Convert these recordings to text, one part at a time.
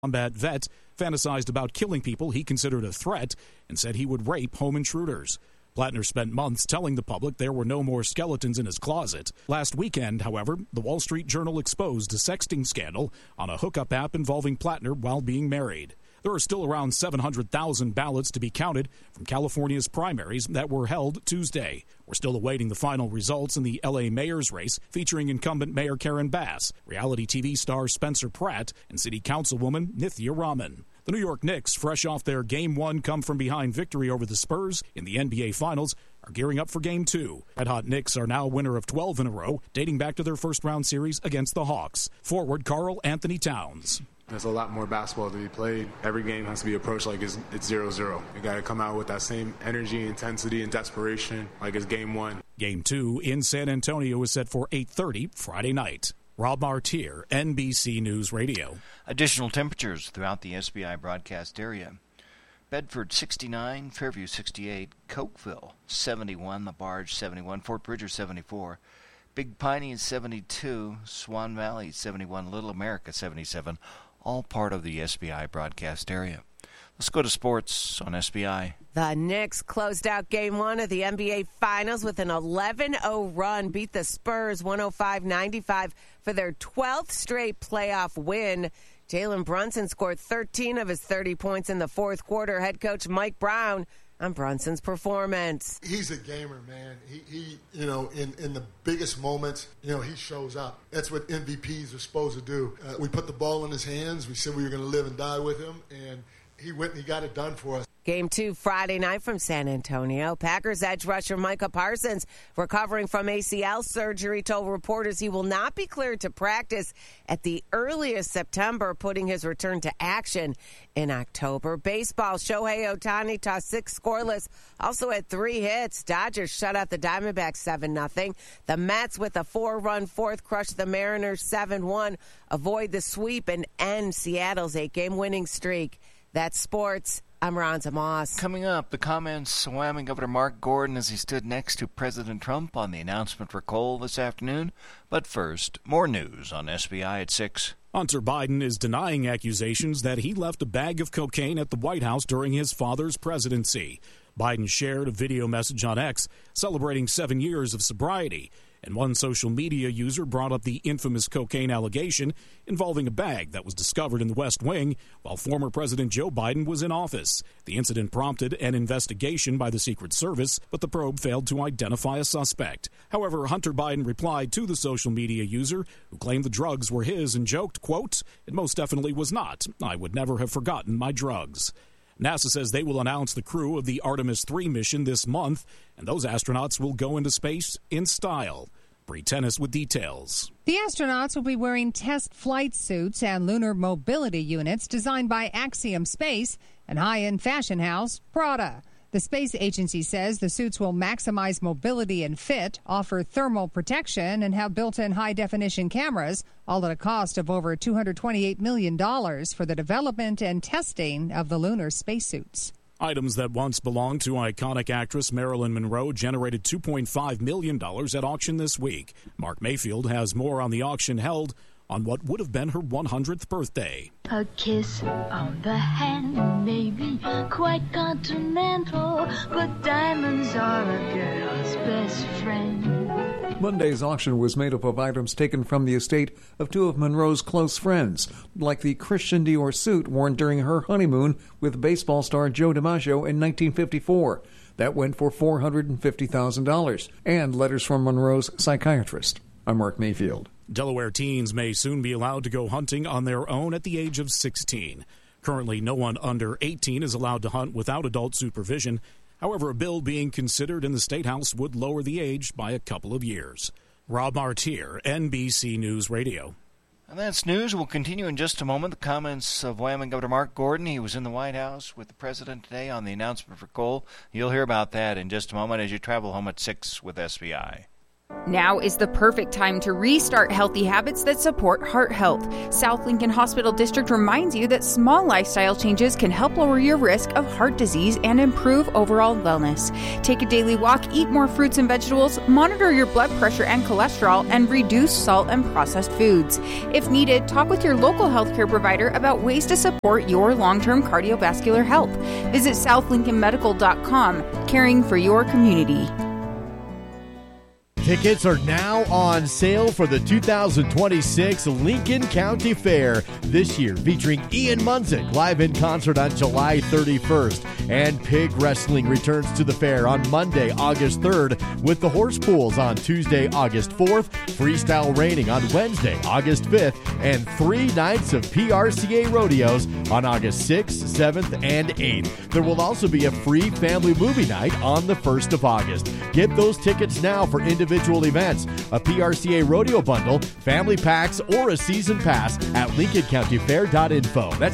combat vet fantasized about killing people he considered a threat and said he would rape home intruders. Plattner spent months telling the public there were no more skeletons in his closet. Last weekend, however, the Wall Street Journal exposed a sexting scandal on a hookup app involving Plattner while being married. There are still around 700,000 ballots to be counted from California's primaries that were held Tuesday. We're still awaiting the final results in the L.A. mayor's race featuring incumbent Mayor Karen Bass, reality TV star Spencer Pratt, and city councilwoman Nithya Raman. The New York Knicks, fresh off their Game 1 come-from-behind victory over the Spurs in the NBA Finals, are gearing up for Game 2. Red-hot Knicks are now winner of 12 in a row, dating back to their first-round series against the Hawks. Forward Karl Anthony Towns. There's a lot more basketball to be played. Every game has to be approached like it's 0-0. You got to come out with that same energy, intensity, and desperation like it's Game 1. Game 2 in San Antonio is set for 8:30 Friday night. Rob Martier, NBC News Radio. Additional temperatures throughout the SBI broadcast area. Bedford 69, Fairview 68, Cokeville 71, La Barge 71, Fort Bridger 74, Big Piney 72, Swan Valley 71, Little America 77, all part of the SBI broadcast area. Let's go to sports on SBI. The Knicks closed out Game 1 of the NBA Finals with an 11-0 run, beat the Spurs 105-95 for their 12th straight playoff win. Jalen Brunson scored 13 of his 30 points in the fourth quarter. Head coach Mike Brown on Brunson's performance. He's a gamer, man. He in the biggest moments, he shows up. That's what MVPs are supposed to do. We put the ball in his hands. We said we were going to live and die with him, and he went and he got it done for us. Game 2 Friday night from San Antonio. Packers edge rusher Micah Parsons, recovering from ACL surgery, told reporters he will not be cleared to practice at the earliest September, putting his return to action in October. Baseball, Shohei Ohtani tossed 6 scoreless, also had 3 hits. Dodgers shut out the Diamondbacks 7-0. The Mets, with a 4-run fourth, crushed the Mariners 7-1, avoid the sweep and end Seattle's 8-game winning streak. That's sports. I'm Ronza Moss. Coming up, the comments slamming Governor Mark Gordon as he stood next to President Trump on the announcement for coal this afternoon. But first, more news on SBI at 6. Hunter Biden is denying accusations that he left a bag of cocaine at the White House during his father's presidency. Biden shared a video message on X celebrating 7 years of sobriety, and one social media user brought up the infamous cocaine allegation involving a bag that was discovered in the West Wing while former President Joe Biden was in office. The incident prompted an investigation by the Secret Service, but the probe failed to identify a suspect. However, Hunter Biden replied to the social media user who claimed the drugs were his and joked, quote, "It most definitely was not. I would never have forgotten my drugs." NASA says they will announce the crew of the Artemis 3 mission this month, and those astronauts will go into space in style. Bree Tennis with details. The astronauts will be wearing test flight suits and lunar mobility units designed by Axiom Space and high-end fashion house Prada. The space agency says the suits will maximize mobility and fit, offer thermal protection, and have built-in high-definition cameras, all at a cost of over $228 million for the development and testing of the lunar spacesuits. Items that once belonged to iconic actress Marilyn Monroe generated $2.5 million at auction this week. Mark Mayfield has more on the auction held on what would have been her 100th birthday. A kiss on the hand may be quite continental, but diamonds are a girl's best friend. Monday's auction was made up of items taken from the estate of 2 of Monroe's close friends, like the Christian Dior suit worn during her honeymoon with baseball star Joe DiMaggio in 1954. That went for $450,000, and letters from Monroe's psychiatrist. I'm Mark Mayfield. Delaware teens may soon be allowed to go hunting on their own at the age of 16. Currently, no one under 18 is allowed to hunt without adult supervision. However, a bill being considered in the State House would lower the age by a couple of years. Rob Martier, NBC News Radio. And that's news. We'll continue in just a moment. The comments of Wyoming Governor Mark Gordon. He was in the White House with the president today on the announcement for coal. You'll hear about that in just a moment as you travel home at 6 with SBI. Now is the perfect time to restart healthy habits that support heart health. South Lincoln Hospital District reminds you that small lifestyle changes can help lower your risk of heart disease and improve overall wellness. Take a daily walk, eat more fruits and vegetables, monitor your blood pressure and cholesterol, and reduce salt and processed foods. If needed, talk with your local healthcare provider about ways to support your long-term cardiovascular health. Visit southlincolnmedical.com, caring for your community. Tickets are now on sale for the 2026 Lincoln County Fair. This year featuring Ian Munzik live in concert on July 31st. And Pig Wrestling returns to the fair on Monday, August 3rd with the Horse Pools on Tuesday, August 4th, Freestyle Reining on Wednesday, August 5th, and 3 nights of PRCA rodeos on August 6th, 7th, and 8th. There will also be a free family movie night on the 1st of August. Get those tickets now for individual events, a PRCA rodeo bundle, family packs, or a season pass at LincolnCountyFair.info. That's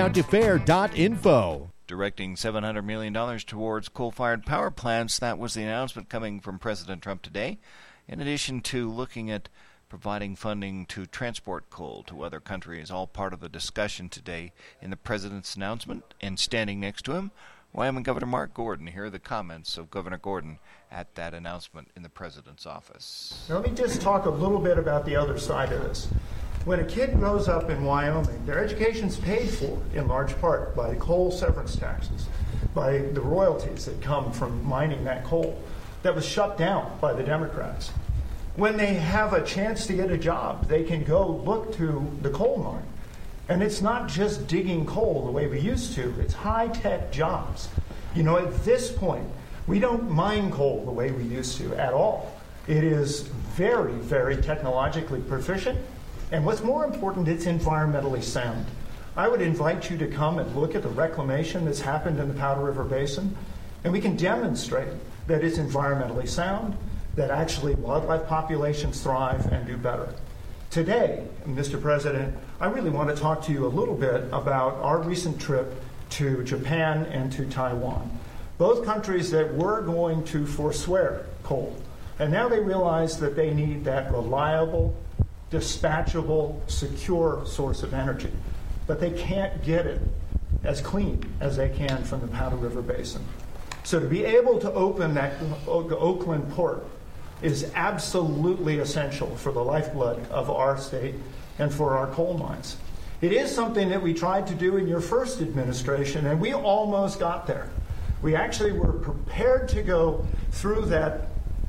LincolnCountyFair.info. Directing $700 million towards coal-fired power plants. That was the announcement coming from President Trump today, in addition to looking at providing funding to transport coal to other countries, all part of the discussion today in the President's announcement. And standing next to him, Wyoming Governor Mark Gordon. Here are the comments of Governor Gordon at that announcement in the President's office. Now, let me just talk a little bit about the other side of this. When a kid grows up in Wyoming, their education's paid for in large part by coal severance taxes, by the royalties that come from mining that coal that was shut down by the Democrats. When they have a chance to get a job, they can go look to the coal mine. And it's not just digging coal the way we used to. It's high-tech jobs. You know, at this point, we don't mine coal the way we used to at all. It is very, very technologically proficient. And what's more important, it's environmentally sound. I would invite you to come and look at the reclamation that's happened in the Powder River Basin, and we can demonstrate that it's environmentally sound, that actually wildlife populations thrive and do better. Today, Mr. President, I really want to talk to you a little bit about our recent trip to Japan and to Taiwan, both countries that were going to forswear coal. And now they realize that they need that reliable, dispatchable, secure source of energy. But they can't get it as clean as they can from the Powder River Basin. So to be able to open that Oakland port is absolutely essential for the lifeblood of our state and for our coal mines. It is something that we tried to do in your first administration, and we almost got there. We actually were prepared to go through that,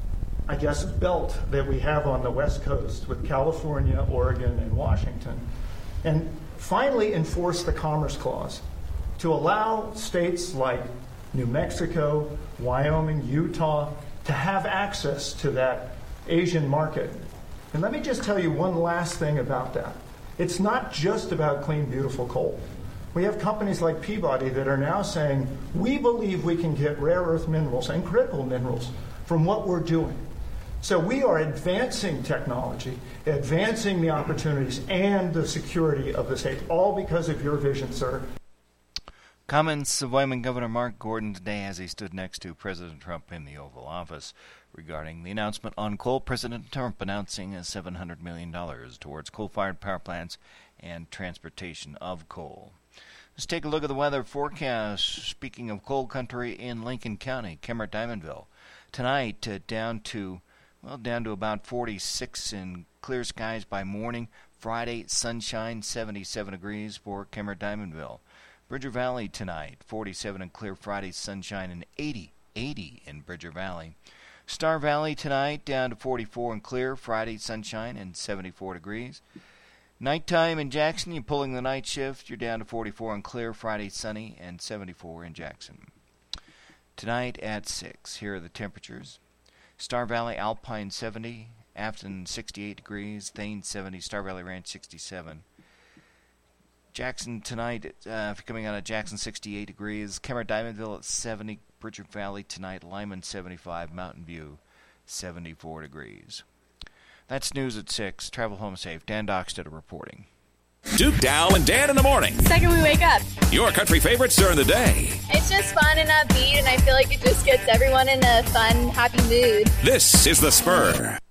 I guess, belt that we have on the West Coast with California, Oregon, and Washington, and finally enforce the Commerce Clause to allow states like New Mexico, Wyoming, Utah, to have access to that Asian market. And let me just tell you one last thing about that. It's not just about clean, beautiful coal. We have companies like Peabody that are now saying, we believe we can get rare earth minerals and critical minerals from what we're doing. So we are advancing technology, advancing the opportunities and the security of the state, all because of your vision, sir. Comments of Wyoming Governor Mark Gordon today as he stood next to President Trump in the Oval Office regarding the announcement on coal. President Trump announcing $700 million towards coal-fired power plants and transportation of coal. Let's take a look at the weather forecast. Speaking of coal country in Lincoln County, Kemmerer Diamondville. Tonight down to about 46 in clear skies by morning. Friday, sunshine, 77 degrees for Kemmerer Diamondville. Bridger Valley tonight, 47 and clear. Friday, sunshine, and 80 in Bridger Valley. Star Valley tonight, down to 44 and clear. Friday, sunshine, and 74 degrees. Nighttime in Jackson, you're pulling the night shift. You're down to 44 and clear. Friday, sunny, and 74 in Jackson. Tonight at 6, here are the temperatures. Star Valley, Alpine, 70. Afton, 68 degrees. Thane, 70. Star Valley Ranch, 67. Jackson tonight, if you're coming out of Jackson, 68 degrees. Kemmerer Diamondville at 70. Bridger Valley tonight. Lyman, 75. Mountain View, 74 degrees. That's news at 6. Travel home safe. Dan Dockstetter reporting. Duke, Dow, and Dan in the morning. Second we wake up. Your country favorites during the day. It's just fun and upbeat, and I feel like it just gets everyone in a fun, happy mood. This is The Spur.